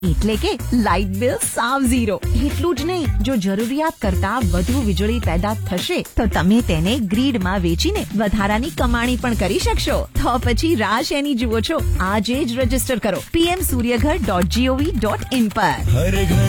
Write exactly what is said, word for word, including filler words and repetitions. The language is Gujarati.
એટલે કે લાઇટ બિલ સાવ ઝીરો. એટલું જ નહીં, જો જરૂરિયાત કરતા વધુ વીજળી પેદા થશે તો તમે તેને ગ્રીડમાં વેચીને વધારાની કમાણી પણ કરી શકશો. તો પછી રાહ શેની જુઓ છો? આજે જ રજીસ્ટર કરો PM Suryaghar dot GOV dot in પર. હર ઘર